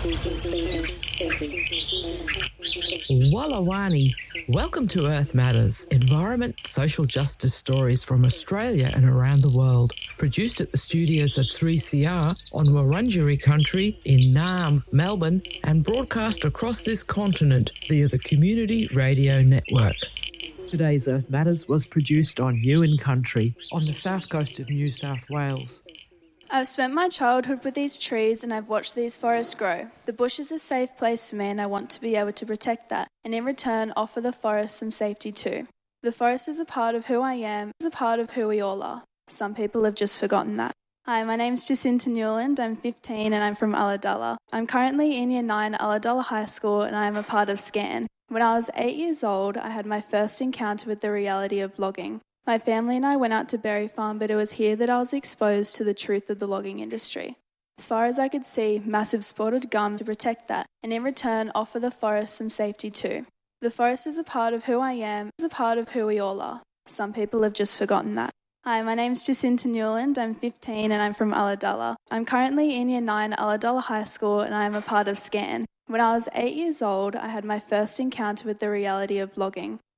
Wallawani, welcome to Earth Matters, environment, social justice stories from Australia and around the world. Produced at the studios of 3CR on Wurundjeri country in Naarm, Melbourne, and broadcast across this continent via the Community Radio Network. Today's Earth Matters was produced on Yuin country on the south coast of New South Wales. I've spent my childhood with these trees and I've watched these forests grow. The bush is a safe place for me and I want to be able to protect that, and in return offer the forest some safety too. The forest is a part of who I am, is a part of who we all are. Some people have just forgotten that. Hi, my name's Jacinta Newland, I'm 15 and I'm from Ulladulla. I'm currently in Year 9 at Ulladulla High School and I am a part of SCAN. When I was 8 years old, I had my first encounter with the reality of logging. My family and I went out to Berry Farm, but it was here that I was exposed to the truth of the logging industry. As far as I could see, massive spotted gum to protect that, and in return offer the forest some safety too. The forest is a part of who I am, is a part of who we all are. Some people have just forgotten that. Hi, my name's Jacinta Newland, I'm 15 and I'm from Ulladulla. I'm currently in Year 9 at Ulladulla High School and I am a part of SCAN. When I was 8 years old, I had my first encounter with the reality of logging.